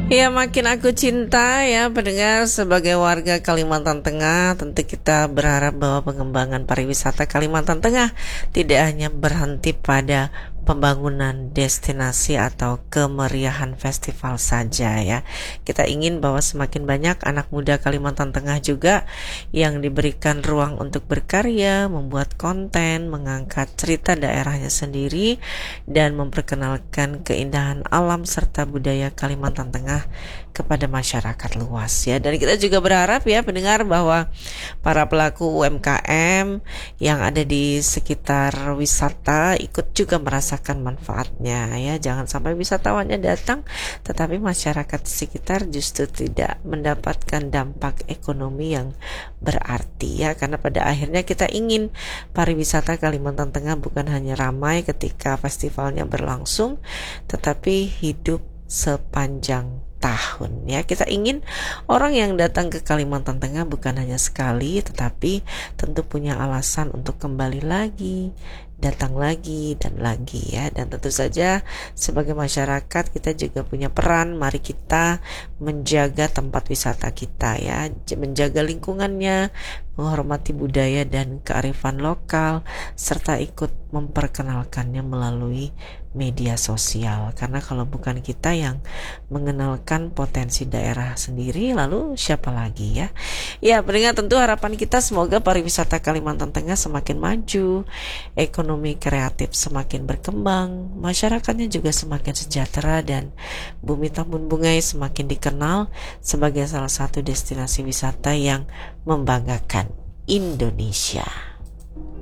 Ya, makin aku cinta ya pendengar, sebagai warga Kalimantan Tengah, tentu kita berharap bahwa pengembangan pariwisata Kalimantan Tengah tidak hanya berhenti pada pembangunan destinasi atau kemeriahan festival saja ya. Kita ingin bahwa semakin banyak anak muda Kalimantan Tengah juga yang diberikan ruang untuk berkarya, membuat konten, mengangkat cerita daerahnya sendiri, dan memperkenalkan keindahan alam serta budaya Kalimantan Tengah kepada masyarakat luas ya. Dan kita juga berharap ya pendengar bahwa para pelaku UMKM yang ada di sekitar wisata ikut juga merasakan manfaatnya ya. Jangan sampai wisatawannya datang tetapi masyarakat sekitar justru tidak mendapatkan dampak ekonomi yang berarti ya, karena pada akhirnya kita ingin pariwisata Kalimantan Tengah bukan hanya ramai ketika festivalnya berlangsung tetapi hidup sepanjang tahun ya. Kita ingin orang yang datang ke Kalimantan Tengah bukan hanya sekali tetapi tentu punya alasan untuk kembali lagi, datang lagi dan lagi ya. Dan tentu saja sebagai masyarakat kita juga punya peran. Mari kita menjaga tempat wisata kita ya, menjaga lingkungannya, menghormati budaya dan kearifan lokal, serta ikut memperkenalkannya melalui media sosial. Karena kalau bukan kita yang mengenalkan potensi daerah sendiri, lalu siapa lagi ya? Ya, pendengar, tentu harapan kita semoga pariwisata Kalimantan Tengah semakin maju, ekonomi kreatif semakin berkembang, masyarakatnya juga semakin sejahtera, dan Bumi Tambun Bungai semakin dikenal sebagai salah satu destinasi wisata yang membanggakan Indonesia.